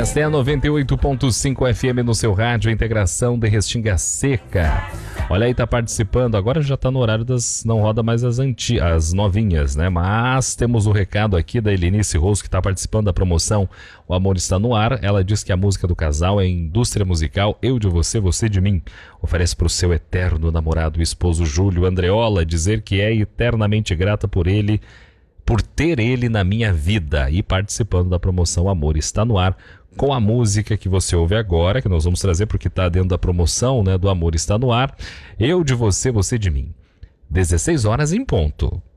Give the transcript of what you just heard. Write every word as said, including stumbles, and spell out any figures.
Esta é a noventa e oito ponto cinco F M no seu rádio, a integração de Restinga Seca. Olha aí, tá participando, agora já tá no horário das, não roda mais as, anti, as novinhas, né? Mas temos o recado aqui da Helenice Rose, que tá participando da promoção O Amor Está No Ar. Ela diz que a música do casal é indústria musical Eu de Você, Você de Mim. Oferece pro seu eterno namorado e esposo Júlio Andreola, dizer que é eternamente grata por ele, por ter ele na minha vida, e participando da promoção Amor Está No Ar, com a música que você ouve agora, que nós vamos trazer porque está dentro da promoção, né, do Amor Está No Ar, Eu de Você, Você de Mim. dezesseis horas em ponto.